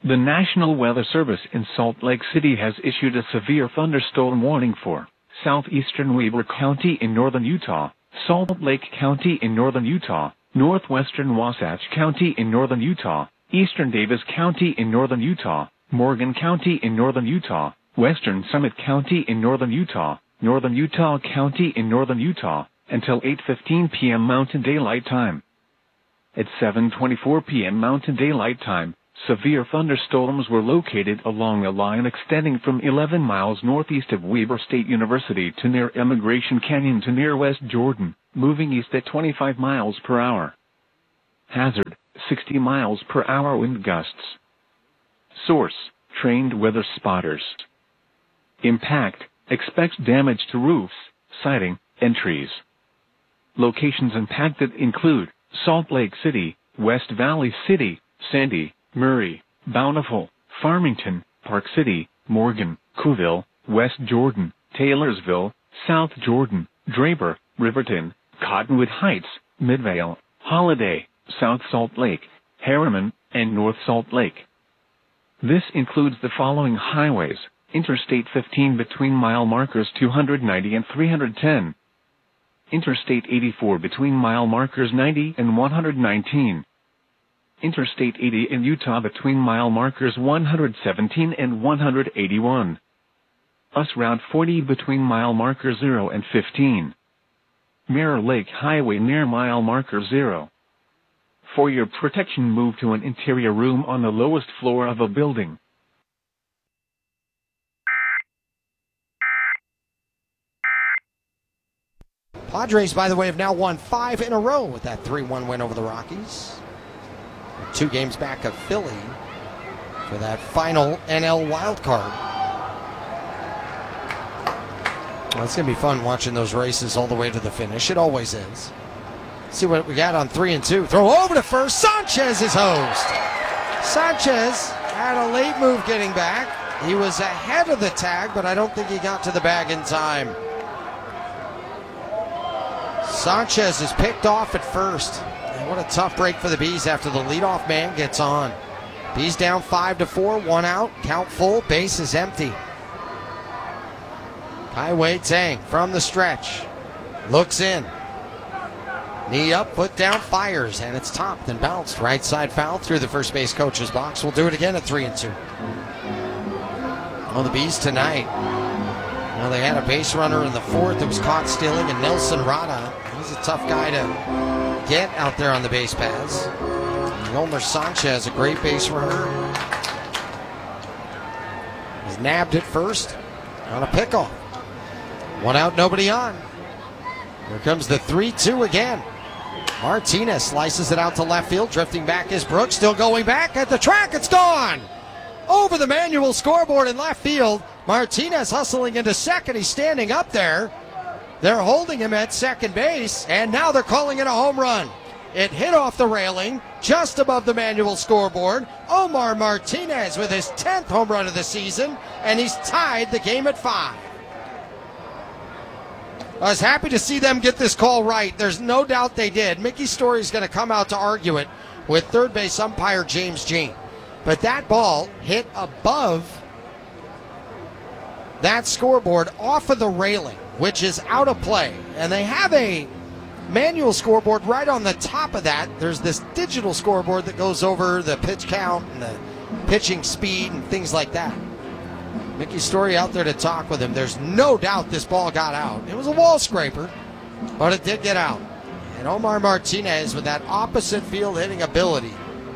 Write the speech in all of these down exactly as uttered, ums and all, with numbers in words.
The National Weather Service in Salt Lake City has issued a severe thunderstorm warning for southeastern Weber County in northern Utah, Salt Lake County in northern Utah, northwestern Wasatch County in northern Utah, eastern Davis County in northern Utah, Morgan County in northern Utah, western Summit County in northern Utah, northern Utah County in northern Utah, until eight fifteen p m Mountain Daylight Time. At seven twenty-four p m Mountain Daylight Time, severe thunderstorms were located along a line extending from eleven miles northeast of Weber State University to near Immigration Canyon to near West Jordan, moving east at twenty-five miles per hour. Hazard, sixty miles per hour wind gusts. Source, trained weather spotters. Impact, expects damage to roofs, siding, and trees. Locations impacted include Salt Lake City, West Valley City, Sandy, Murray, Bountiful, Farmington, Park City, Morgan, Cooville, West Jordan, Taylorsville, South Jordan, Draper, Riverton, Cottonwood Heights, Midvale, Holiday, South Salt Lake, Harriman, and North Salt Lake. This includes the following highways: Interstate fifteen between mile markers two hundred ninety and three hundred ten. Interstate eighty-four between mile markers ninety and one hundred nineteen. Interstate eighty in Utah between mile markers one hundred seventeen and one hundred eighty-one. U S Route forty between mile marker zero and fifteen. Mirror Lake Highway near mile marker zero. For your protection, move to an interior room on the lowest floor of a building. Padres, by the way, have now won five in a row with that three one win over the Rockies. Two games back of Philly for that final N L wild card. Well, it's going to be fun watching those races all the way to the finish. It always is. See what we got on three and two. Throw over to first. Sanchez is host. Sanchez had a late move getting back. He was ahead of the tag, but I don't think he got to the bag in time. Sanchez is picked off at first. And what a tough break for the Bees after the leadoff man gets on. Bees down five to four, one out, count full, base is empty. Kai Wei Tang from the stretch, looks in. Knee up, foot down, fires, and it's topped and bounced. Right side foul through the first base coach's box. We'll do it again at three and two. Well, the Bees tonight, well, they had a base runner in the fourth that was caught stealing, and Nelson Rada, he's a tough guy to get out there on the base paths. Yolmer Sanchez, a great base runner, was nabbed at first on a pickoff. One out, nobody on. Here comes the three two again. Martinez slices it out to left field. Drifting back is Brooks. Still going back at the track. It's gone. Over the manual scoreboard in left field. Martinez hustling into second. He's standing up there. They're holding him at second base. And now they're calling it a home run. It hit off the railing just above the manual scoreboard. Omar Martinez with his tenth home run of the season. And he's tied the game at five. I was happy to see them get this call right. There's no doubt they did. Mickey Story's going to come out to argue it with third base umpire James Jean. But that ball hit above that scoreboard off of the railing, which is out of play. And they have a manual scoreboard right on the top of that. There's this digital scoreboard that goes over the pitch count and the pitching speed and things like that. Mickey Story out there to talk with him. There's no doubt this ball got out. It was a wall scraper, but it did get out. And Omar Martinez with that opposite field hitting ability.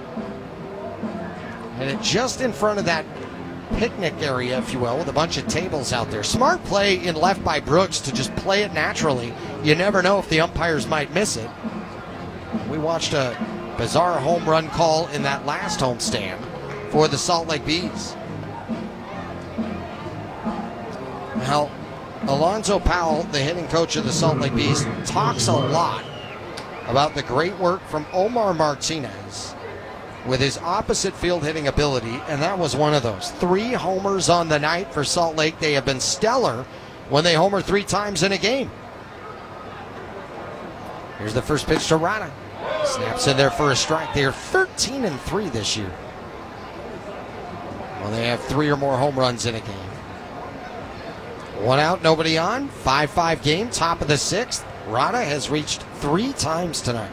And it just in front of that picnic area, if you will, with a bunch of tables out there. Smart play in left by Brooks to just play it naturally. You never know if the umpires might miss it. We watched a bizarre home run call in that last homestand for the Salt Lake Bees. Now, Alonzo Powell, the hitting coach of the Salt Lake Bees, talks a lot about the great work from Omar Martinez with his opposite field hitting ability, and that was one of those. Three homers on the night for Salt Lake. They have been stellar when they homer three times in a game. Here's the first pitch to Rada. Snaps in there for a strike. They are thirteen and three this year. Well, they have three or more home runs in a game. One out, nobody on. five five game, top of the sixth. Rada has reached three times tonight.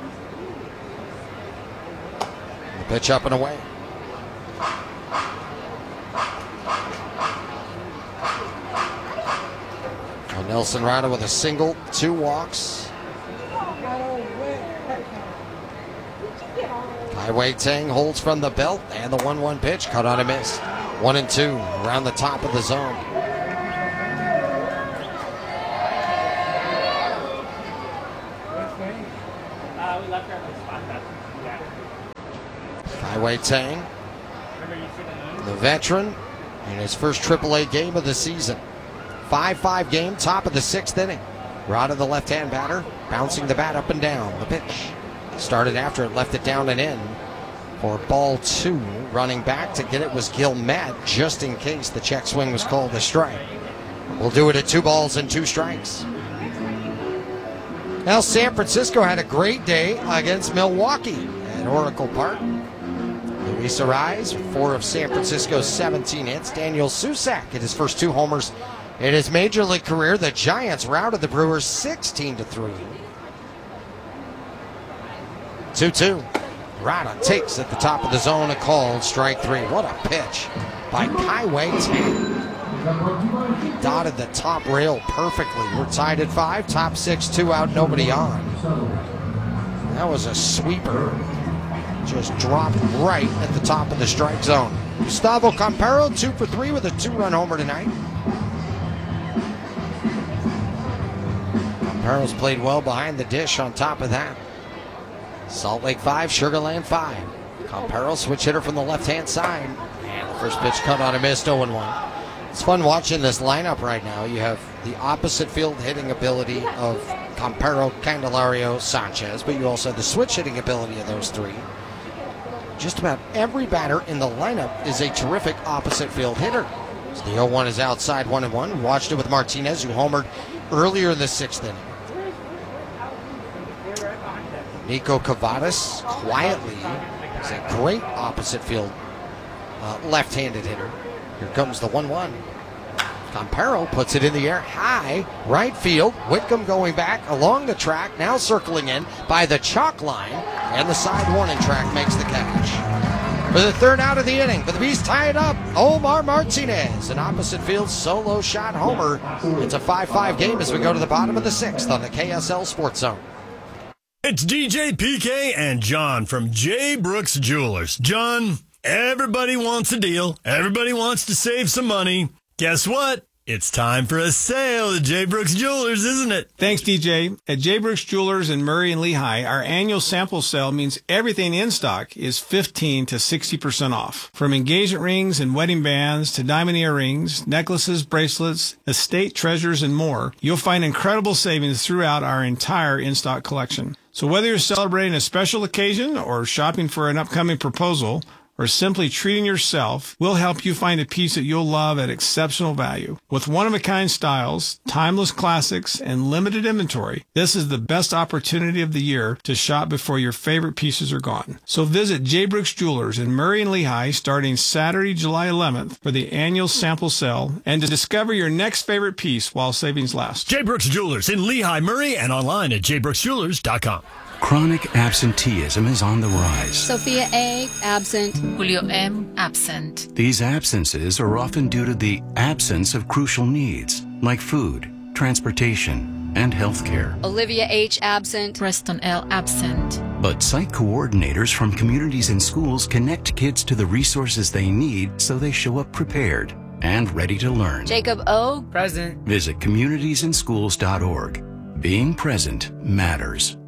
The pitch up and away. Well, Nelson Rada with a single, two walks. Kai Wei Tang holds from the belt, and the one one pitch cut on a miss. One and two around the top of the zone. Kai Wei Tang, the veteran, in his first triple A game of the season. five five game, top of the sixth inning. Rada, the left-hand batter, bouncing the bat up and down. The pitch started after it, left it down and in for ball two. Running back to get it was Gilmet, just in case the check swing was called a strike. We'll do it at two balls and two strikes. Now, San Francisco had a great day against Milwaukee at Oracle Park. Luis Arraez, four of San Francisco's seventeen hits. Daniel Susac hit his first two homers in his major league career. The Giants routed the Brewers sixteen to three. two two. Rada takes at the top of the zone, a called strike three. What a pitch by Kai Wei Tang. Dotted the top rail perfectly. We're tied at five, top six, two out, nobody on. That was a sweeper. Just dropped right at the top of the strike zone. Gustavo Campero, two for three with a two-run homer tonight. Campero's played well behind the dish on top of that. Salt Lake five, Sugar Land five. Campero, switch hitter from the left-hand side. And the first pitch cut on a miss, oh and one. It's fun watching this lineup right now. You have the opposite field hitting ability of Campero, Candelario, Sanchez, but you also have the switch hitting ability of those three. Just about every batter in the lineup is a terrific opposite field hitter. So the oh one is outside, one and one. We watched it with Martinez, who homered earlier in the sixth inning. Nico Cavadas quietly is a great opposite field uh, left-handed hitter. Here comes the one one. Campero puts it in the air high, right field. Whitcomb going back along the track, now circling in by the chalk line, and the side warning track makes the catch. For the third out of the inning, but the Bees tie it up. Omar Martinez, an opposite field solo shot homer. It's a five five game as we go to the bottom of the sixth on the K S L Sports Zone. It's D J P K and John from J. Brooks Jewelers. John, everybody wants a deal. Everybody wants to save some money. Guess what? It's time for a sale at J. Brooks Jewelers, isn't it? Thanks, D J. At J. Brooks Jewelers in Murray and Lehigh, our annual sample sale means everything in stock is fifteen to sixty percent off. From engagement rings and wedding bands to diamond earrings, necklaces, bracelets, estate treasures, and more, you'll find incredible savings throughout our entire in-stock collection. So whether you're celebrating a special occasion or shopping for an upcoming proposal, or simply treating yourself, we'll help you find a piece that you'll love at exceptional value. With one-of-a-kind styles, timeless classics, and limited inventory, this is the best opportunity of the year to shop before your favorite pieces are gone. So visit J. Brooks Jewelers in Murray and Lehigh starting Saturday, July eleventh for the annual sample sale and to discover your next favorite piece while savings last. J. Brooks Jewelers in Lehigh, Murray, and online at j brooks jewelers dot com. Chronic absenteeism is on the rise. Sophia A. absent. Julio M. absent. These absences are often due to the absence of crucial needs like food, transportation, and health care. Olivia H. absent. Preston L. absent. But site coordinators from communities and schools connect kids to the resources they need so they show up prepared and ready to learn. Jacob O. present. Visit communities and schools dot org. Being present matters.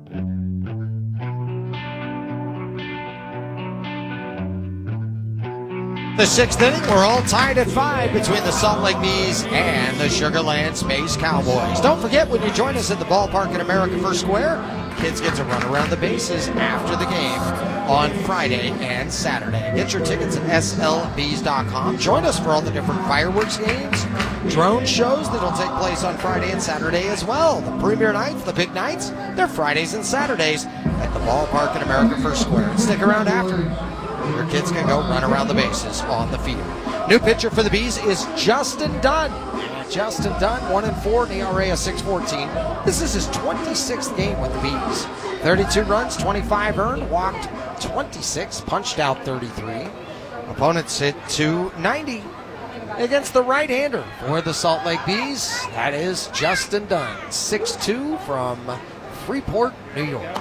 The sixth inning, we're all tied at five between the Salt Lake Bees and the Sugar Land Space Cowboys. Don't forget, when you join us at the ballpark at America First Square, kids get to run around the bases after the game on Friday and Saturday. Get your tickets at S L Bs dot com. Join us for all the different fireworks games, drone shows that'll take place on Friday and Saturday as well. The premier nights, the big nights, they're Fridays and Saturdays at the ballpark at America First Square. Stick around after. Here kids can go run around the bases on the field. New pitcher for the Bees is Justin Dunn. Justin Dunn, one and four, an E R A of six fourteen. This is his twenty-sixth game with the Bees. thirty-two runs, twenty-five earned, walked twenty-six, punched out thirty-three. Opponents hit two ninety against the right-hander for the Salt Lake Bees. That is Justin Dunn, six two from Freeport, New York.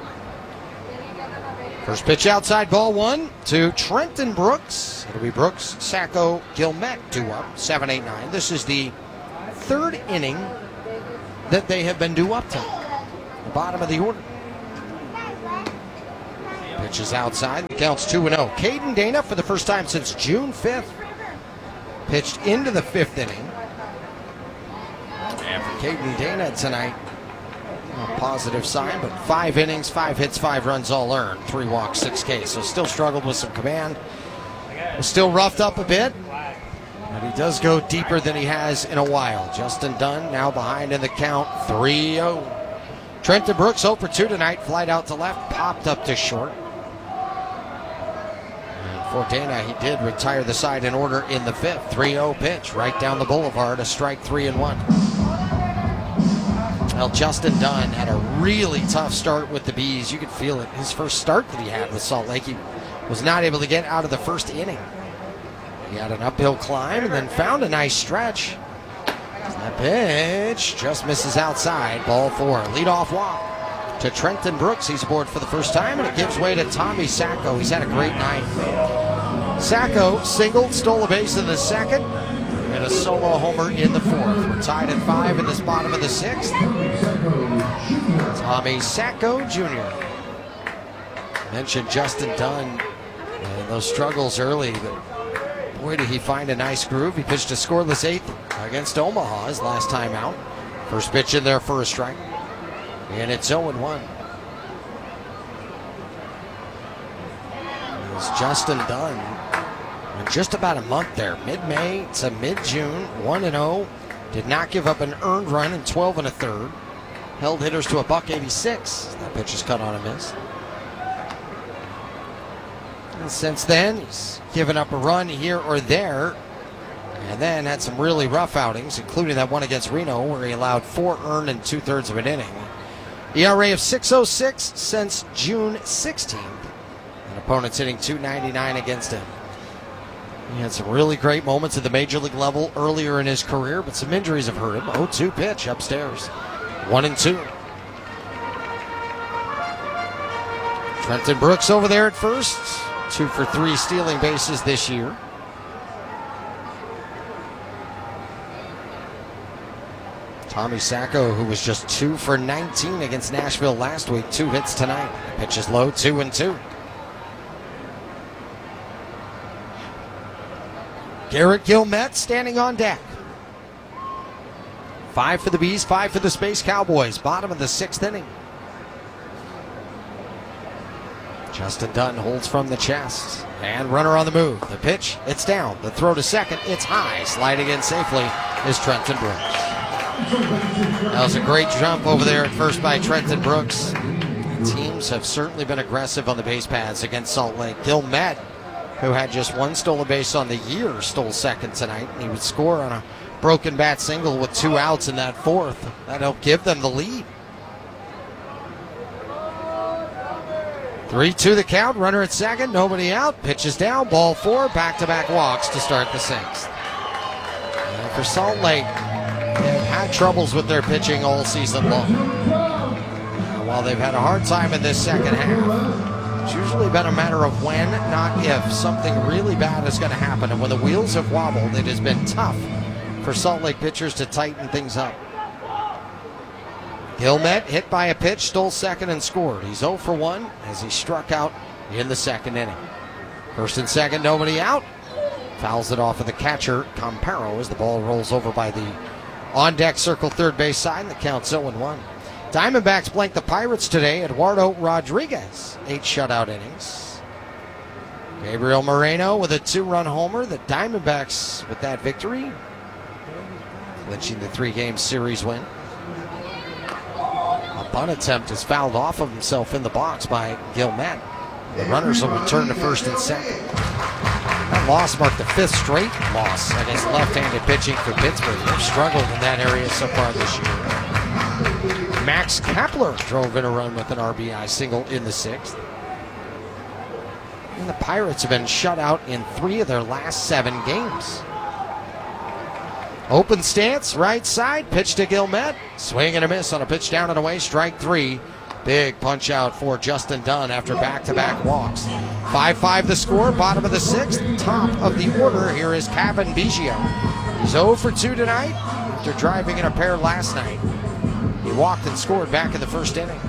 First pitch outside, ball one to Trenton Brooks. It'll be Brooks, Sacco, Gilmet, two up, seven, eight, nine. This is the third inning that they have been due up to. The bottom of the order. Pitch is outside, counts two and oh. Caden Dana, for the first time since June fifth, pitched into the fifth inning. And for Caden Dana tonight, a positive sign, but five innings, five hits, five runs all earned, three walks, six Ks. So still struggled with some command. Was still roughed up a bit, but he does go deeper than he has in a while. Justin Dunn now behind in the count, three oh. Trenton Brooks oh for two tonight, flied out to left, popped up to short. And for Dana, he did retire the side in order in the fifth. three oh pitch right down the boulevard, a strike, three and one. Well, Justin Dunn had a really tough start with the Bees. You could feel it. His first start that he had with Salt Lake, he was not able to get out of the first inning. He had an uphill climb and then found a nice stretch. That pitch just misses outside. Ball four. Leadoff walk to Trenton Brooks. He's aboard for the first time, and it gives way to Tommy Sacco. He's had a great night. Sacco singled, stole a base in the second, and a solo homer in the fourth. We're tied at five in this bottom of the sixth. Tommy Sacco Junior Mentioned Justin Dunn and those struggles early, but boy, did he find a nice groove. He pitched a scoreless eighth against Omaha his last time out. First pitch in there for a strike, and it's oh and one. It's Justin Dunn. In just about a month there, mid-May to mid-June, one and oh. Did not give up an earned run in twelve and a third. Held hitters to a buck eighty-six. That pitch is cut on a miss. And since then, he's given up a run here or there, and then had some really rough outings, including that one against Reno, where he allowed four earned in two-thirds of an inning. E R A of six oh six since June sixteenth. And opponents hitting two ninety-nine against him. He had some really great moments at the major league level earlier in his career, but some injuries have hurt him. oh two pitch upstairs. One and two. Trenton Brooks over there at first. Two for three stealing bases this year. Tommy Sacco, who was just two for nineteen against Nashville last week. Two hits tonight. Pitch is low, two and two. Garrett Gilmet standing on deck. Five for the Bees, five for the Space Cowboys. Bottom of the sixth inning. Justin Dunn holds from the chest. And runner on the move. The pitch, it's down. The throw to second, it's high. Sliding in safely is Trenton Brooks. That was a great jump over there at first by Trenton Brooks. Teams have certainly been aggressive on the base paths against Salt Lake. Gilmet, who had just one stolen base on the year, stole second tonight. He would score on a broken bat single with two outs in that fourth. That helped give them the lead. three two the count, runner at second, nobody out. Pitches down, ball four, back-to-back walks to start the sixth. And for Salt Lake, they've had troubles with their pitching all season long. And while they've had a hard time in this second half, it's usually been a matter of when, not if, something really bad is going to happen. And when the wheels have wobbled, it has been tough for Salt Lake pitchers to tighten things up. Gilmet hit by a pitch, stole second and scored. He's oh for one as he struck out in the second inning. First and second, nobody out. Fouls it off of the catcher, Camparo, as the ball rolls over by the on-deck circle third base side, and the count's oh and one. Diamondbacks blanked the Pirates today. Eduardo Rodriguez, eight shutout innings. Gabriel Moreno with a two-run homer. The Diamondbacks with that victory, clinching the three-game series win. A bunt attempt is fouled off of himself in the box by Gilmet. The runners will return to first and second. That loss marked the fifth straight loss against left-handed pitching for Pittsburgh. They've struggled in that area so far this year. Max Kepler drove in a run with an R B I single in the sixth. And the Pirates have been shut out in three of their last seven games. Open stance, right side, pitch to Gilmet. Swing and a miss on a pitch down and away, strike three. Big punch out for Justin Dunn after back-to-back walks. five five the score, bottom of the sixth. Top of the order, here is Cavan Biggio. He's oh for two tonight after driving in a pair last night. He walked and scored back in the first inning.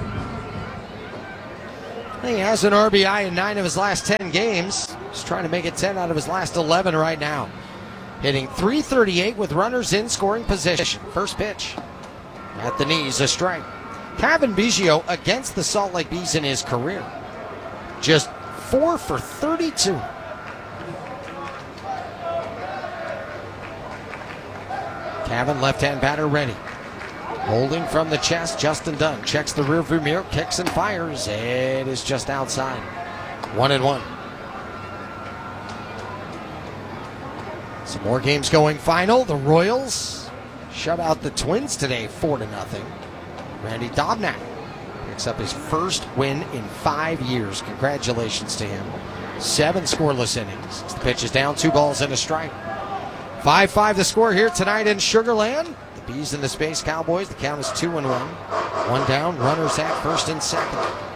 He has an R B I in nine of his last ten games. He's trying to make it ten out of his last eleven right now. Hitting three thirty-eight with runners in scoring position. First pitch at the knees, a strike. Cavan Biggio against the Salt Lake Bees in his career. Just four for thirty-two. Cavan, left-hand batter, ready. Holding from the chest, Justin Dunn checks the rearview mirror, kicks and fires. It is just outside. One and one. Some more games going final. The Royals shut out the Twins today, four to nothing. Randy Dobnak picks up his first win in five years. Congratulations to him. Seven scoreless innings. The pitch is down, two balls and a strike. five five the score here tonight in Sugar Land. The Bees and the Space Cowboys. The count is two and one. One down, runners at first and second.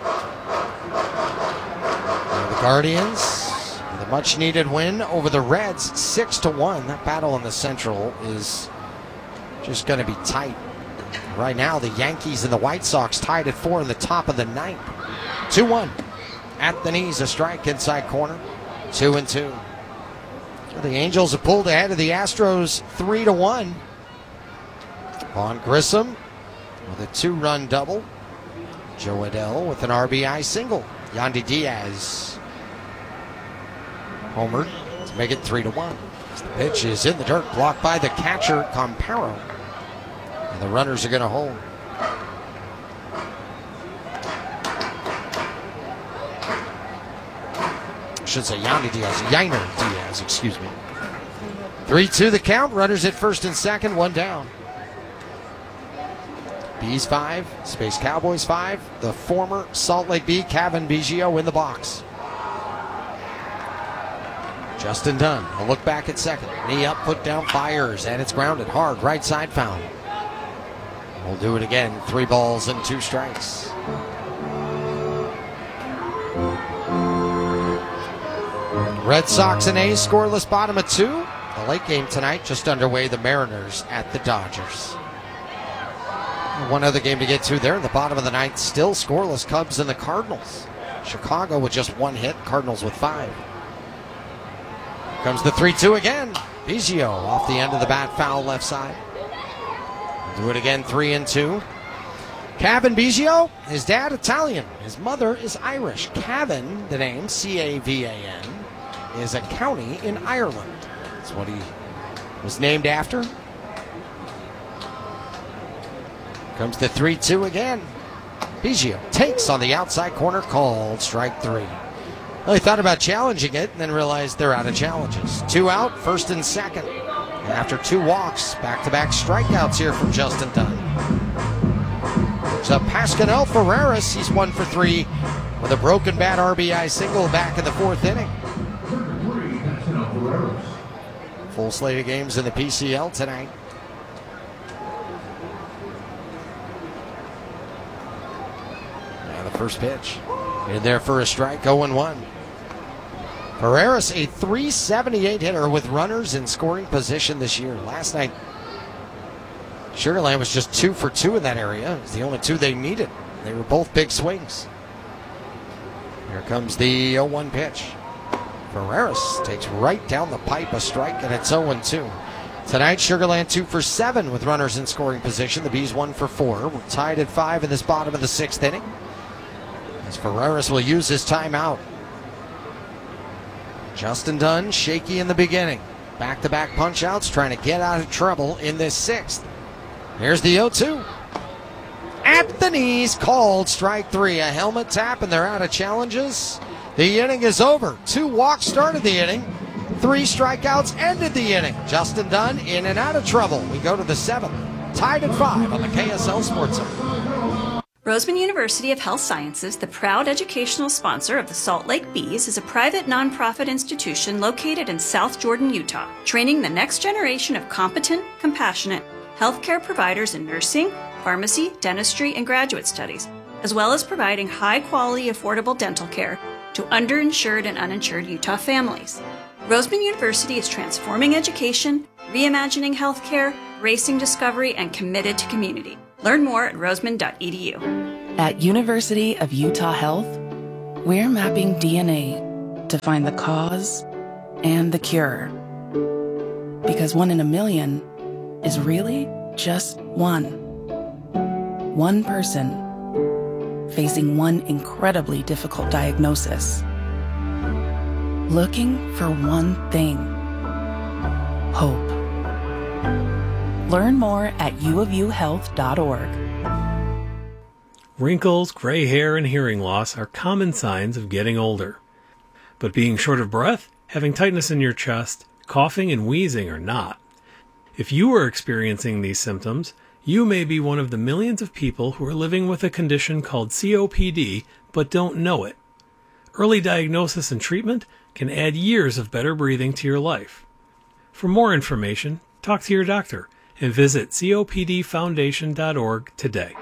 And the Guardians, with a much-needed win over the Reds, six to one. That battle in the Central is just going to be tight. Right now, the Yankees and the White Sox tied at four in the top of the ninth. two one. At the knees, a strike inside corner. two and two. The Angels have pulled ahead of the Astros three to one. Vaughn Grissom with a two-run double. Joe Adell with an R B I single. Yandy Diaz homered to make it three to one. The pitch is in the dirt, blocked by the catcher, Comparo. And the runners are going to hold. I should say Yandy Diaz. Yainer Diaz, excuse me. three two the count. Runners at first and second, one down. Bees five, Space Cowboys five. The former Salt Lake Bee, Cavan Biggio, in the box. Justin Dunn, a look back at second. Knee up, put down, fires, and it's grounded hard. Right side foul. We'll do it again. Three balls and two strikes. Red Sox and A's scoreless, bottom of two. The late game tonight just underway. The Mariners at the Dodgers. One other game to get to there in the bottom of the ninth. Still scoreless, Cubs and the Cardinals. Chicago with just one hit. Cardinals with five. Comes the three two again. Biggio off the end of the bat, foul left side. Do it again, three and two. Cavan Biggio, his dad Italian, his mother is Irish. Cavan, the name, C A V A N, is a county in Ireland. That's what he was named after. Comes the three two again. Biggio takes on the outside corner, called strike three. Well, he thought about challenging it and then realized they're out of challenges. Two out, first and second. And after two walks, back-to-back strikeouts here from Justin Dunn. So Pascal Ferreras, he's one for three with a broken bat R B I single back in the fourth inning. Full slate of games in the P C L tonight. And the first pitch. In there for a strike, oh and one. Ferreras, a three seventy-eight hitter with runners in scoring position this year. Last night, Sugar Land was just two for two in that area. It was the only two they needed. They were both big swings. Here comes the oh one pitch. Ferreras takes right down the pipe, a strike, and it's oh and two. Tonight, Sugar Land two for seven with runners in scoring position. The Bees one for four. We're tied at five in this bottom of the sixth inning. As Ferreras will use his timeout. Justin Dunn, shaky in the beginning. Back-to-back punch-outs, trying to get out of trouble in this sixth. Here's the oh two. At the knees, called strike three. A helmet tap, and they're out of challenges. The inning is over. Two walks started the inning. Three strikeouts ended the inning. Justin Dunn in and out of trouble. We go to the seventh. Tied at five on the K S L Sports Center. Roseman University of Health Sciences, the proud educational sponsor of the Salt Lake Bees, is a private nonprofit institution located in South Jordan, Utah, training the next generation of competent, compassionate healthcare providers in nursing, pharmacy, dentistry, and graduate studies, as well as providing high-quality, affordable dental care to underinsured and uninsured Utah families. Roseman University is transforming education, reimagining healthcare, racing discovery, and committed to community. Learn more at roseman dot e d u. At University of Utah Health, we're mapping D N A to find the cause and the cure. Because one in a million is really just one. One person facing one incredibly difficult diagnosis. Looking for one thing: hope. Learn more at u of u health dot org. Wrinkles, gray hair, and hearing loss are common signs of getting older. But being short of breath, having tightness in your chest, coughing, and wheezing are not. If you are experiencing these symptoms, you may be one of the millions of people who are living with a condition called C O P D but don't know it. Early diagnosis and treatment can add years of better breathing to your life. For more information, talk to your doctor and visit C O P D foundation dot org today.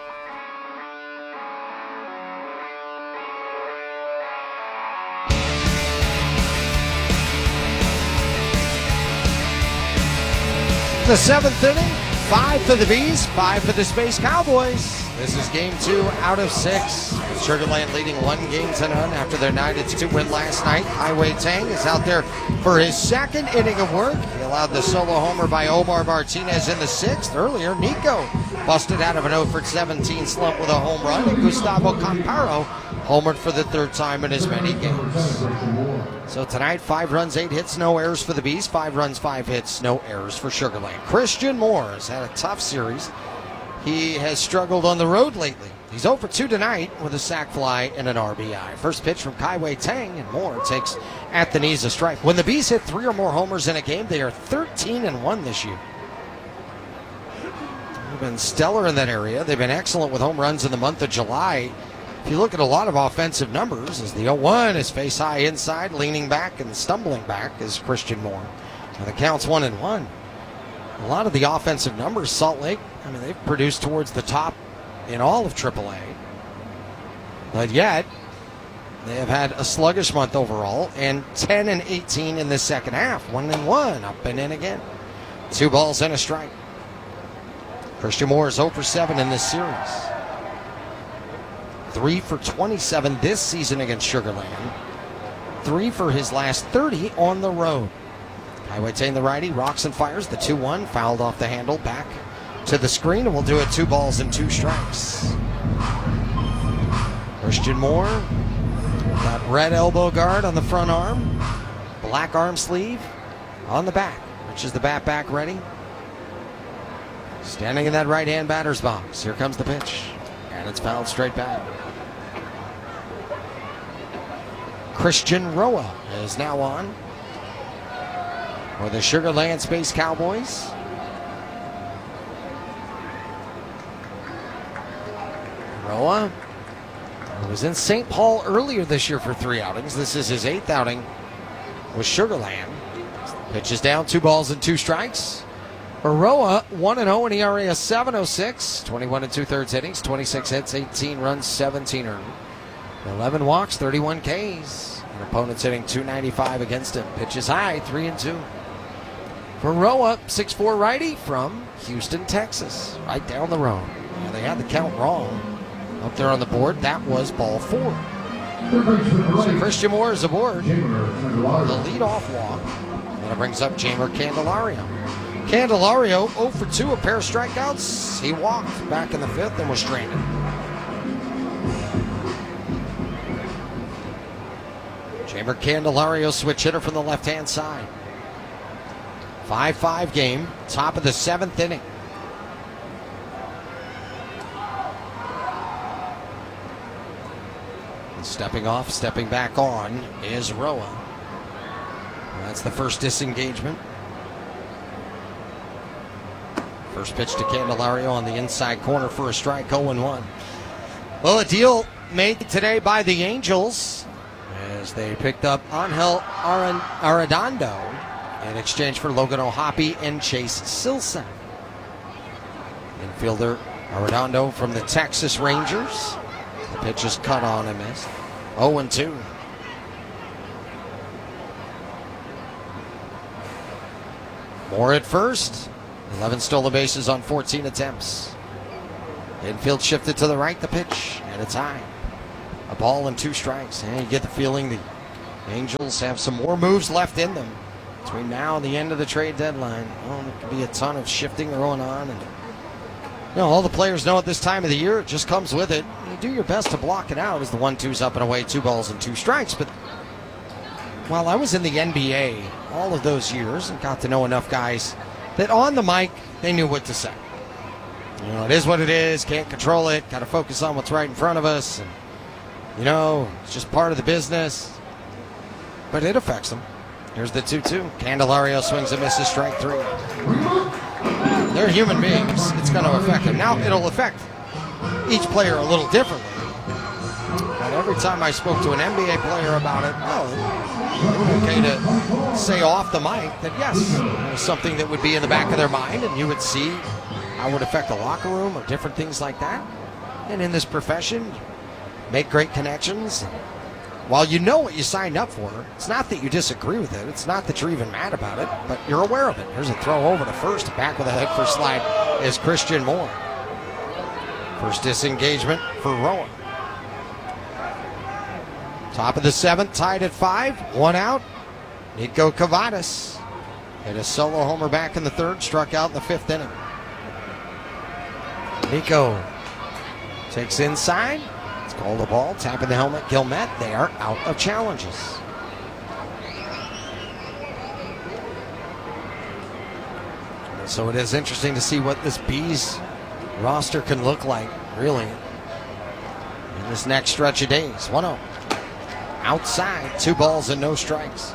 The seventh inning, five for the Bees, five for the Space Cowboys. This is game two out of six. Sugar Land leading one game to none after their nine to two win last night. Highway Tang is out there for his second inning of work. He allowed the solo homer by Omar Martinez in the sixth. Earlier, Nico busted out of an oh for seventeen slump with a home run, and Gustavo Camparo homered for the third time in as many games. So tonight, five runs, eight hits, no errors for the Bees. Five runs, five hits, no errors for Sugar Land. Christian Moore has had a tough series. He has struggled on the road lately. He's oh for two tonight with a sac fly and an R B I. First pitch from Kai-Wei Tang, and Moore takes at the knees a strike. When the Bees hit three or more homers in a game, they are thirteen and one this year. They've been stellar in that area. They've been excellent with home runs in the month of July. If you look at a lot of offensive numbers, as the oh one is face high inside, leaning back and stumbling back is Christian Moore. And the count's one and one. A lot of the offensive numbers, Salt Lake, I mean, they've produced towards the top in all of triple A. But yet, they have had a sluggish month overall, and ten and eighteen in the second half. One and one, up and in again. Two balls and a strike. Christian Moore is oh for seven in this series. Three for twenty-seven this season against Sugar Land. Three for his last thirty on the road. Highway Tang, the righty, rocks and fires. The two one, fouled off the handle, back to the screen, and we'll do it two balls and two strikes. Christian Moore, that red elbow guard on the front arm, black arm sleeve on the back, which is the bat back ready. Standing in that right-hand batter's box. Here comes the pitch, and it's fouled straight back. Christian Roa is now on for the Sugar Land Space Cowboys. Roa was in Saint Paul earlier this year for three outings. This is his eighth outing with Sugar Land. Pitch is down, two balls and two strikes. Roa, one and oh in E R A of seven oh six, twenty-one and two-thirds innings, twenty-six hits, eighteen runs, seventeen earned. eleven walks, thirty-one Ks. And opponents hitting two ninety-five against him. Pitches high, three and two. For Roa, six four righty from Houston, Texas, right down the road. Yeah, they had the count wrong up there on the board. That was ball four. So Christian Moore is aboard. The leadoff walk. And it brings up Jamer Candelario. Candelario oh for two, a pair of strikeouts. He walked back in the fifth and was stranded. Jamer Candelario, switch hitter from the left-hand side. five five game, top of the seventh inning. And stepping off, stepping back on is Roa. That's the first disengagement. First pitch to Candelario on the inside corner for a strike, oh and one. Well, a deal made today by the Angels as they picked up Angel Arredondo in exchange for Logan O'Hoppe and Chase Silsa. Infielder Arredondo from the Texas Rangers. The pitch is cut on and missed. oh and two. Moore at first. eleven stolen bases on fourteen attempts. Infield shifted to the right, the pitch, and it's high. A ball and two strikes. And you get the feeling the Angels have some more moves left in them between now and the end of the trade deadline. Well, there could be a ton of shifting going on. And you know, all the players know at this time of the year, it just comes with it. You do your best to block it out as the one-two's up and away, two balls and two strikes. But while I was in the N B A all of those years and got to know enough guys that on the mic, they knew what to say. You know, it is what it is, can't control it, got to focus on what's right in front of us. And, you know, it's just part of the business. But it affects them. Here's the two two. Candelario swings and misses, strike three. They're human beings. It's going to affect them. Now, it'll affect each player a little differently. But every time I spoke to an N B A player about it, well, it was okay to say off the mic that, yes, it was something that would be in the back of their mind, and you would see how it would affect the locker room or different things like that. And in this profession, make great connections. While you know what you signed up for, it's not that you disagree with it. It's not that you're even mad about it, but you're aware of it. Here's a throw over to first. Back with a head first slide is Christian Moore. First disengagement for Rowan. Top of the seventh, tied at five. One out. Nico Cavadas hit a solo homer back in the third, struck out in the fifth inning. Nico takes inside. It's called a ball. Tapping the helmet. Gilmet. They are out of challenges. So it is interesting to see what this Bees roster can look like, really, in this next stretch of days. one oh. Outside, two balls and no strikes.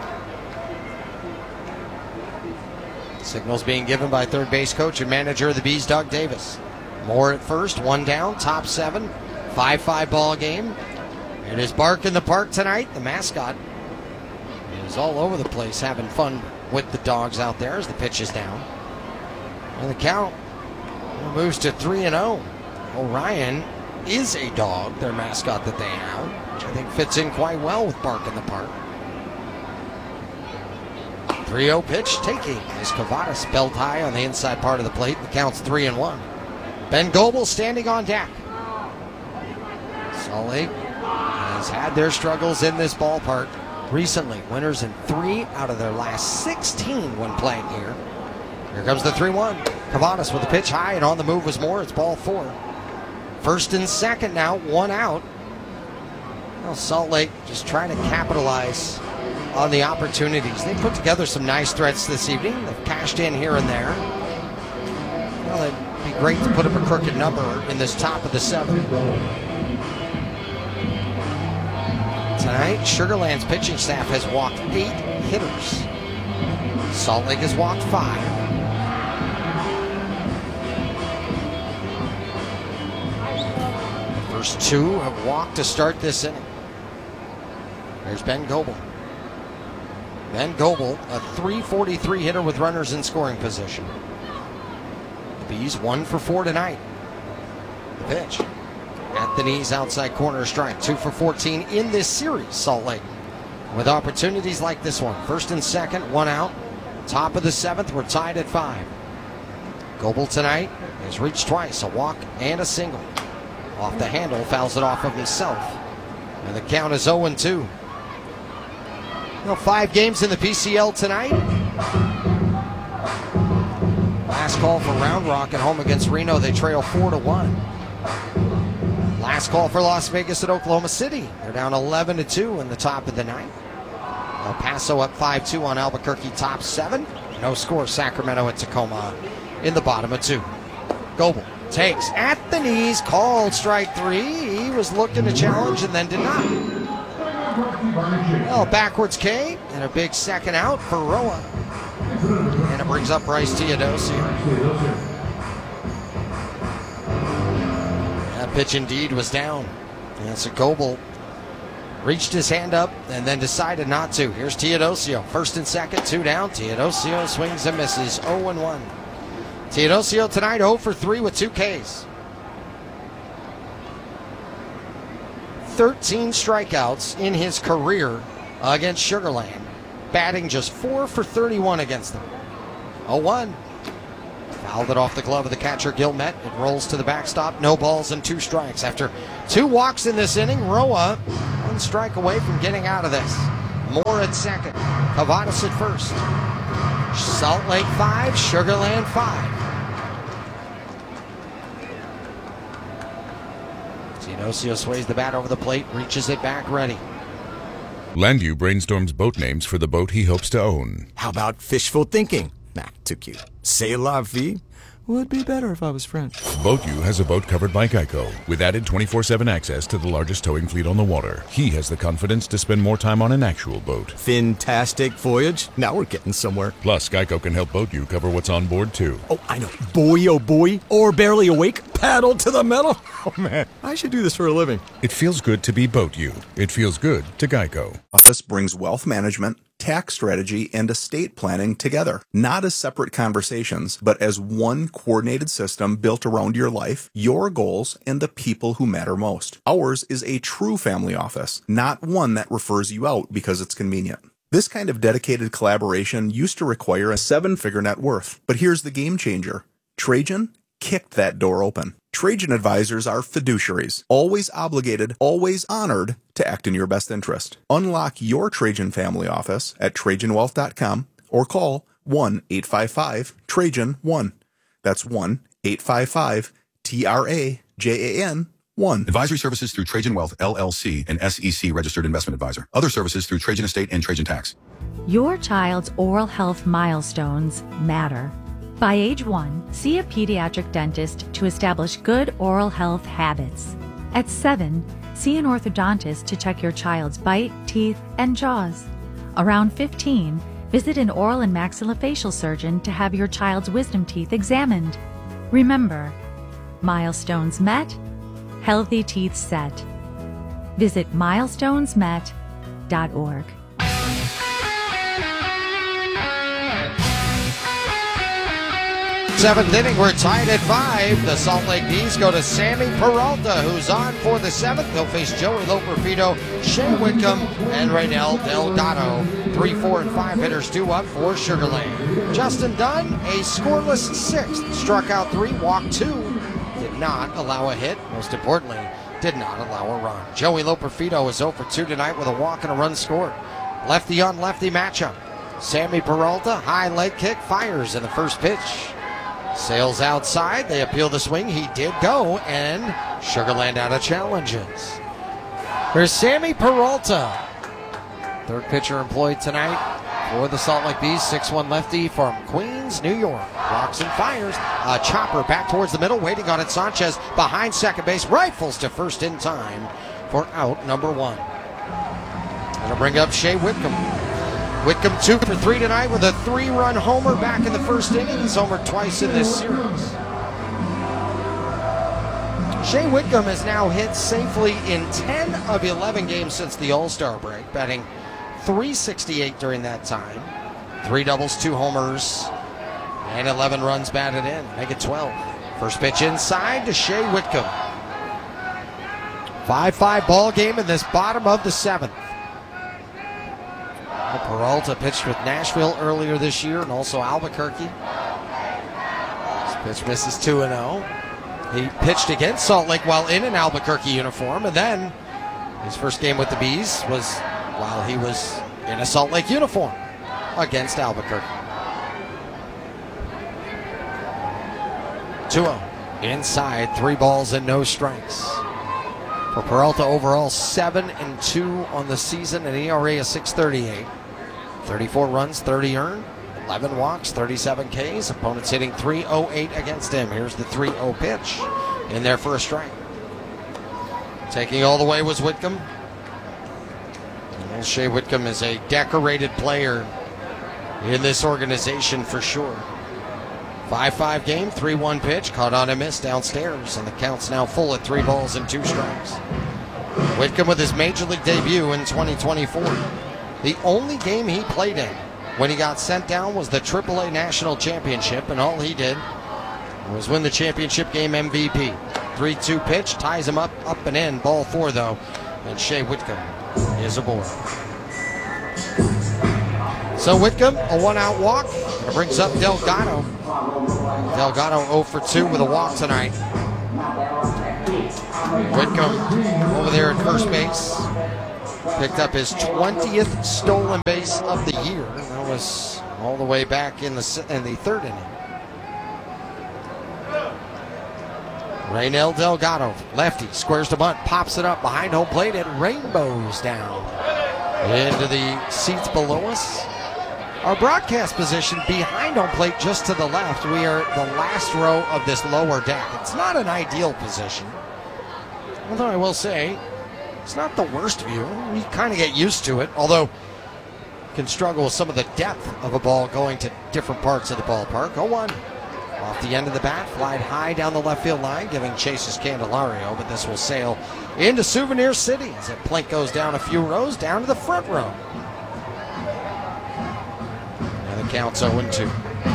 Signals being given by third base coach and manager of the Bees, Doug Davis. Moore at first, one down, top seven, five five ball game. It is Bark in the Park tonight. The mascot is all over the place having fun with the dogs out there as the pitch is down. And the count moves to three and oh. Orion is a dog, their mascot that they have, which I think fits in quite well with Bark in the Park. three oh pitch taking as Cavada spelled high on the inside part of the plate. The count's three and one. Ben Goebel standing on deck. Salt Lake has had their struggles in this ballpark recently. Winners in three out of their last sixteen when playing here. Here comes the three one. Cavadas with a pitch high, and on the move was Moore. It's ball four. First and second now, one out. Well, Salt Lake just trying to capitalize on the opportunities. They put together some nice threats this evening. They've cashed in here and there. Well, it'd be great to put up a crooked number in this top of the seventh. Tonight, Sugar Land's pitching staff has walked eight hitters. Salt Lake has walked five. First two have walked to start this inning. There's Ben Goebel. Ben Goebel, a three forty-three hitter with runners in scoring position. The Bees one for four tonight. The pitch at the knees, outside corner strike. Two for fourteen in this series, Salt Lake, with opportunities like this one. First and second, one out. Top of the seventh, we're tied at five. Goebel tonight has reached twice, a walk and a single. Off the handle, fouls it off of himself. And the count is oh and two. You know, five games in the P C L tonight. Last call for Round Rock at home against Reno. They trail four to one. Last call for Las Vegas at Oklahoma City. They're down eleven to two in the top of the ninth. El Paso up five two on Albuquerque, top seven. No score, Sacramento at Tacoma in the bottom of two. Goebel takes at the knees, called strike three. He was looking to challenge and then did not. Well, backwards K and a big second out for Roa. And it brings up Bryce Teodosio. That pitch indeed was down. And so Goebel reached his hand up and then decided not to. Here's Teodosio. First and second, two down. Teodosio swings and misses. oh and one. Teodosio tonight oh for three with two Ks. thirteen strikeouts in his career against Sugar Land. Batting just four for thirty-one against them. oh one. Fouled it off the glove of the catcher, Gilmet. It rolls to the backstop. No balls and two strikes. After two walks in this inning, Roa one strike away from getting out of this. Moore at second. Cavadas at first. Salt Lake five, Sugar Land five. Teodosio sways the bat over the plate, reaches it back ready. Landview brainstorms boat names for the boat he hopes to own. How about fishful thinking? Nah, too cute. C'est la vie would be better if I was French. BoatU has a boat covered by Geico, with added twenty-four seven access to the largest towing fleet on the water. He has the confidence to spend more time on an actual boat. Fantastic voyage. Now we're getting somewhere. Plus, Geico can help BoatU cover what's on board, too. Oh, I know. Boy, oh boy, or barely awake, paddle to the metal. Oh, man, I should do this for a living. It feels good to be BoatU. It feels good to Geico. Office brings wealth management, tax strategy, and estate planning together, not as separate conversations, but as one coordinated system built around your life, your goals, and the people who matter most. Ours is a true family office, not one that refers you out because it's convenient. This kind of dedicated collaboration used to require a seven-figure net worth, but here's the game changer. Trajan kicked that door open. Trajan advisors are fiduciaries, always obligated, always honored to act in your best interest. Unlock your Trajan family office at Trajan Wealth dot com or call one eight five five Trajan one. That's one eight five five T R A J A N one. Advisory services through Trajan Wealth, L L C, an S E C registered investment advisor. Other services through Trajan Estate and Trajan Tax. Your child's oral health milestones matter. By age one, see a pediatric dentist to establish good oral health habits. At seven, see an orthodontist to check your child's bite, teeth, and jaws. Around fifteen, visit an oral and maxillofacial surgeon to have your child's wisdom teeth examined. Remember, milestones met, healthy teeth set. Visit milestones met dot org. Seventh inning, we're tied at five. The Salt Lake Bees go to Sammy Peralta, who's on for the seventh. He'll face Joey Loperfido, Shea Whitcomb, and Raynel Delgado. Three, four, and five hitters due up for Sugar Land. Justin Dunn, a scoreless sixth. Struck out three, walked two. Did not allow a hit. Most importantly, did not allow a run. Joey Loperfido is oh for two tonight with a walk and a run scored. Lefty on lefty matchup. Sammy Peralta, high leg kick, fires in the first pitch. Sails outside, they appeal the swing, he did go, and Sugar Land out of challenges. There's Sammy Peralta, third pitcher employed tonight for the Salt Lake Bees, six one lefty from Queens, New York. Walks and fires, a chopper back towards the middle, waiting on it, Sanchez behind second base, rifles to first in time for out number one. That'll bring up Shea Whitcomb. Whitcomb two for three tonight with a three-run homer back in the first inning. He's homered twice in this series. Shea Whitcomb has now hit safely in ten of eleven games since the All-Star break, batting three sixty-eight during that time. Three doubles, two homers, and eleven runs batted in. Make it twelve. First pitch inside to Shea Whitcomb. five five ball game in this bottom of the seventh. Peralta pitched with Nashville earlier this year and also Albuquerque. This pitch misses two and oh. He pitched against Salt Lake while in an Albuquerque uniform, and then his first game with the Bees was while he was in a Salt Lake uniform against Albuquerque. two oh. Inside, three balls and no strikes. For Peralta overall, seven and two on the season, an E R A of six thirty-eight. thirty-four runs, thirty earned, eleven walks, thirty-seven Ks. Opponents hitting three oh eight against him. Here's the three oh pitch. In there for a strike. Taking all the way was Whitcomb. Well, Shea Whitcomb is a decorated player in this organization for sure. five five game, three one pitch. Caught on a miss downstairs, and the count's now full at three balls and two strikes. Whitcomb with his major league debut in twenty twenty-four. The only game he played in when he got sent down was the triple A National Championship, and all he did was win the championship game M V P. three two pitch, ties him up, up and in. Ball four, though, and Shea Whitcomb is aboard. So Whitcomb, a one-out walk. It brings up Delgado. Delgado oh for two with a walk tonight. Whitcomb over there at first base. Picked up his twentieth stolen base of the year. That was all the way back in the in the third inning. Raynel Delgado, lefty, squares the bunt, pops it up behind home plate, and rainbows down into the seats below us. Our broadcast position behind home plate just to the left. We are the last row of this lower deck. It's not an ideal position. Although I will say, it's not the worst view. You kind of get used to it. Although, you can struggle with some of the depth of a ball going to different parts of the ballpark. oh one. Off the end of the bat, flied high down the left field line, giving chases Candelario, but this will sail into Souvenir City as it plink goes down a few rows, down to the front row. And the count's oh two.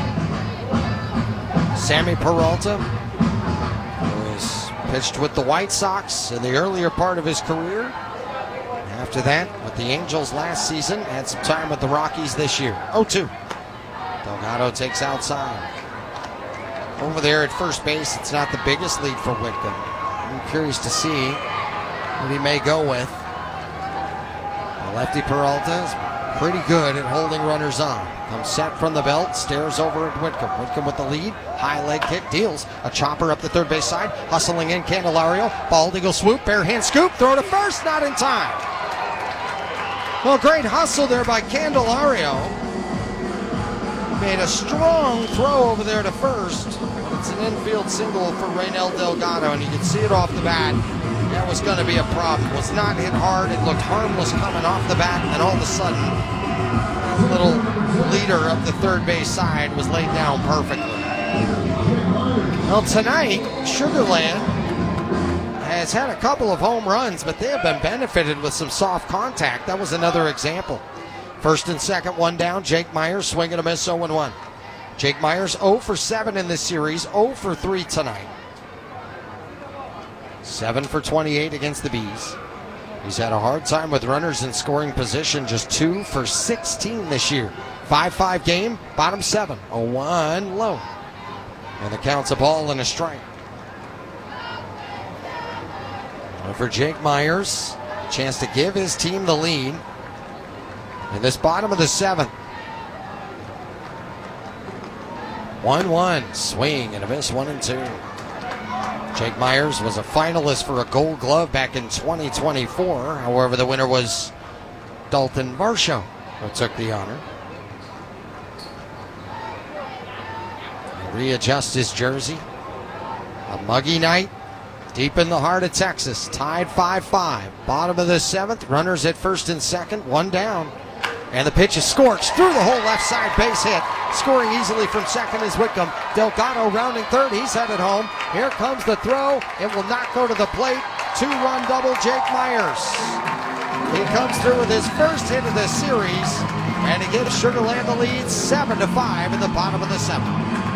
Sammy Peralta, who was pitched with the White Sox in the earlier part of his career. After that, with the Angels last season, had some time with the Rockies this year. oh two. Delgado takes outside. Over there at first base, it's not the biggest lead for Whitcomb. I'm curious to see what he may go with. The lefty Peralta is pretty good at holding runners on. Comes set from the belt, stares over at Whitcomb. Whitcomb with the lead, high leg kick, deals a chopper up the third base side, hustling in Candelario, bald eagle swoop, bare hand scoop, throw to first, not in time. Well, great hustle there by Candelario. Made a strong throw over there to first. It's an infield single for Raynel Delgado, and you can see it off the bat. That was going to be a problem. Was not hit hard. It looked harmless coming off the bat, and all of a sudden, the little leader up the third base side was laid down perfectly. Well, tonight, Sugarland has had a couple of home runs, but they have been benefited with some soft contact. That was another example. First and second, one down. Jake Myers swinging a miss, oh one. Jake Myers oh for seven in this series, oh for three tonight. seven for twenty-eight against the Bees. He's had a hard time with runners in scoring position, just two for sixteen this year. five five game, bottom seven, oh one low. And the count's a ball and a strike. And for Jake Myers, a chance to give his team the lead in this bottom of the seventh. one one, swing and a miss, one and two. Jake Myers was a finalist for a Gold Glove back in twenty twenty-four. However, the winner was Dalton Varsho, who took the honor. He readjusts his jersey. A muggy night deep in the heart of Texas. Tied five five. Bottom of the seventh. Runners at first and second. One down. And the pitch is scorched through the whole left side, base hit. Scoring easily from second is Whitcomb. Delgado rounding third. He's headed home. Here comes the throw. It will not go to the plate. Two-run double, Jake Myers. He comes through with his first hit of this series, and he gives Sugarland the lead seven to five in the bottom of the seventh.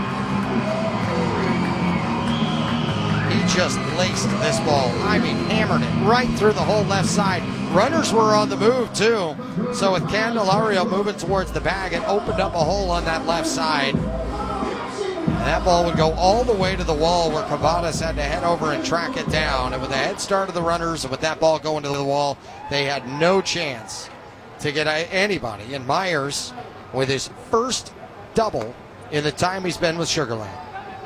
He just laced this ball. I mean, hammered it right through the whole left side. Runners were on the move, too. So with Candelario moving towards the bag, it opened up a hole on that left side. And that ball would go all the way to the wall where Cavadas had to head over and track it down. And with the head start of the runners and with that ball going to the wall, they had no chance to get anybody. And Myers, with his first double in the time he's been with Sugarland.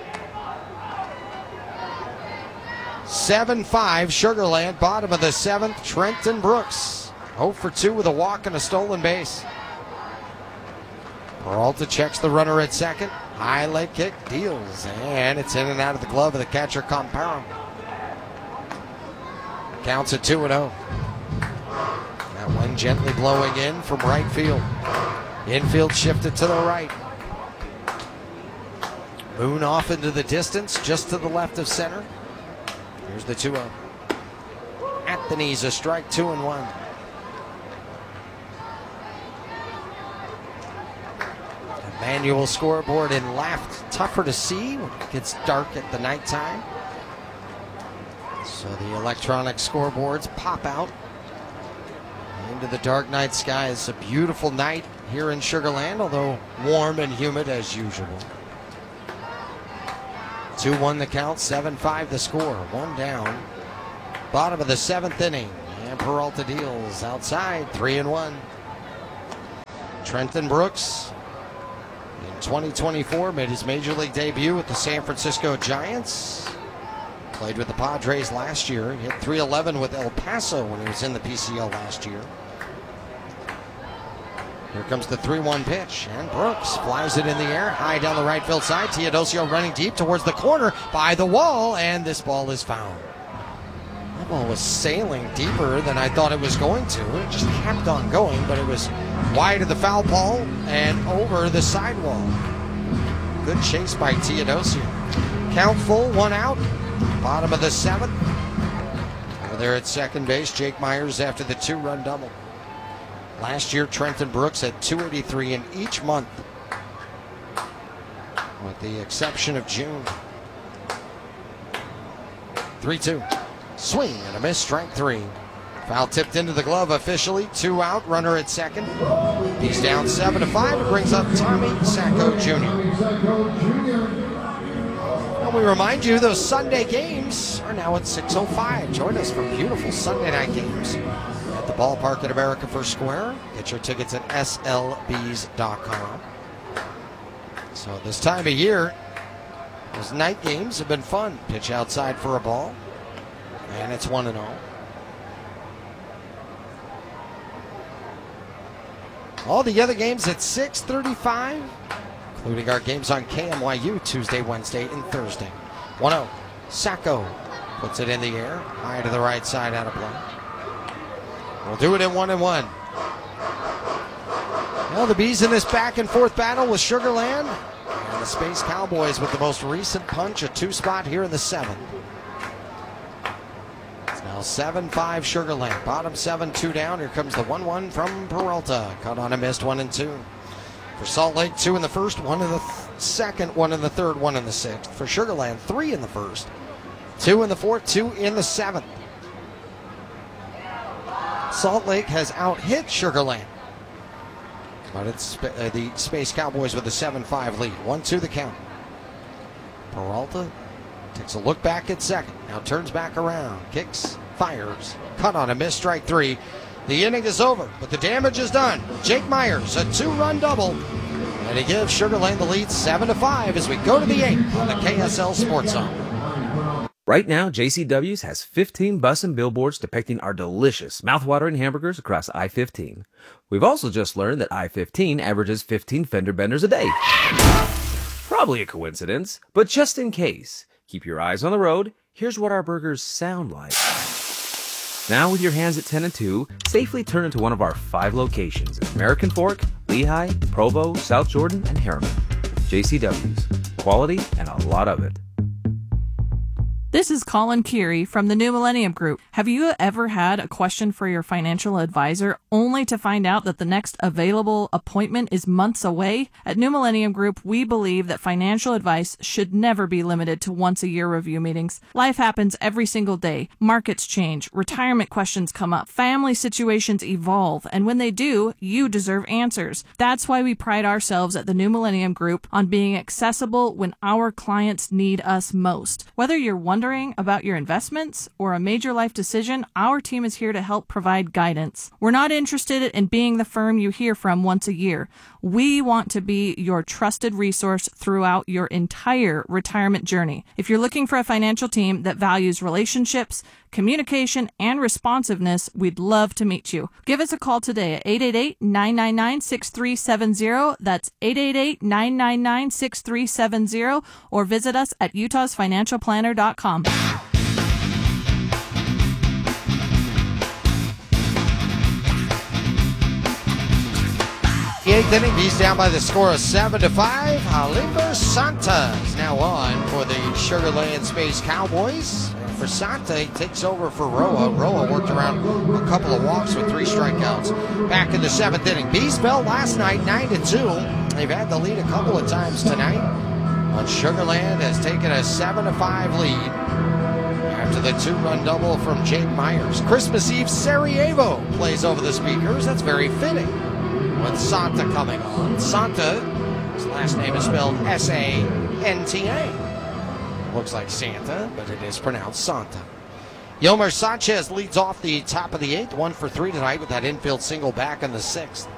seven five, Sugarland, bottom of the seventh. Trenton Brooks, oh for two with a walk and a stolen base. Peralta checks the runner at second. High leg kick, deals, and it's in and out of the glove of the catcher, Comparo. Counts at two and oh. That one gently blowing in from right field. Infield shifted to the right. Moon off into the distance, just to the left of center. Here's the two oh. At the knees, a strike, two and one. A manual scoreboard in left, tougher to see when it gets dark at the nighttime. So the electronic scoreboards pop out into the dark night sky. It's a beautiful night here in Sugar Land, although warm and humid as usual. two one the count, seven five the score, one down. Bottom of the seventh inning, and Peralta deals outside, three and one. Trenton Brooks, in twenty twenty-four, made his major league debut with the San Francisco Giants. Played with the Padres last year. He hit three eleven with El Paso when he was in the P C L last year. Here comes the three one pitch, and Brooks flies it in the air, high down the right field side. Teodosio running deep towards the corner, by the wall, and this ball is fouled. That ball was sailing deeper than I thought it was going to. It just kept on going, but it was wide of the foul pole and over the sidewall. Good chase by Teodosio. Count full, one out. Bottom of the seventh. Over there at second base, Jake Myers after the two-run double. Last year, Trenton Brooks had two eighty-three in each month, with the exception of June. three two. Swing and a miss, strike three. Foul tipped into the glove officially. Two out, runner at second. He's down seven to five. It brings up Tommy Sacco Junior And we remind you, those Sunday games are now at six oh five. Join us for beautiful Sunday night games at the ballpark at America First Square. Get your tickets at S L Bs dot com. So this time of year, those night games have been fun. Pitch outside for a ball, and it's one and oh. All the other games at six thirty-five, including our games on K M Y U Tuesday, Wednesday, and Thursday. one oh. Sacco puts it in the air, high to the right side, out of play. We'll do it in one and one. Well, the Bees in this back and forth battle with Sugar Land, and the Space Cowboys with the most recent punch, a two spot here in the seventh. It's now seven five Sugar Land. Bottom seven, two down. Here comes the one one from Peralta. Cut on a missed, one and two. For Salt Lake, two in the first, one in the th- second, one in the third, one in the sixth. For Sugar Land, three in the first, two in the fourth, two in the seventh. Salt Lake has out-hit Sugar Land, but it's sp- uh, the Space Cowboys with a seven five lead. one two the count. Peralta takes a look back at second, now turns back around, kicks, fires, cut on a miss, strike three. The inning is over, but the damage is done. Jake Myers, a two-run double, and he gives Sugar Land the lead seven to five as we go to the eighth on the K S L Sports Zone. Right now, J C W's has fifteen bus and billboards depicting our delicious, mouthwatering hamburgers across I fifteen. We've also just learned that I fifteen averages fifteen fender benders a day. Probably a coincidence, but just in case, keep your eyes on the road. Here's what our burgers sound like. Now with your hands at ten and two, safely turn into one of our five locations in American Fork, Lehigh, Provo, South Jordan, and Harriman. J C W's. Quality and a lot of it. This is Colin Keary from the New Millennium Group. Have you ever had a question for your financial advisor only to find out that the next available appointment is months away? At New Millennium Group, we believe that financial advice should never be limited to once-a-year review meetings. Life happens every single day. Markets change, retirement questions come up, family situations evolve, and when they do, you deserve answers. That's why we pride ourselves at the New Millennium Group on being accessible when our clients need us most. Whether you're wondering about your investments or a major life decision, our team is here to help provide guidance. We're not interested in being the firm you hear from once a year. We want to be your trusted resource throughout your entire retirement journey. If you're looking for a financial team that values relationships, communication, and responsiveness, we'd love to meet you. Give us a call today at eight eight eight, nine nine nine, six three seven zero. That's eight eight eight, nine nine nine, six three seven zero, or visit us at utahs financial planner dot com. The eighth inning, Bees down by the score of seven to five. Alimber Santa is now on for the Sugarland Space Cowboys. And for Santa, he takes over for Roa. Roa worked around a couple of walks with three strikeouts. Back in the seventh inning. Bees fell last night nine to two. They've had the lead a couple of times tonight. But Sugarland has taken a seven to five lead after the two-run double from Jake Myers. Christmas Eve, Sarajevo plays over the speakers. That's very fitting. With Santa coming on. Santa, his last name is spelled S A N T A. Looks like Santa, but it is pronounced Santa. Yomar Sanchez leads off the top of the eighth, one for three tonight with that infield single back in the sixth.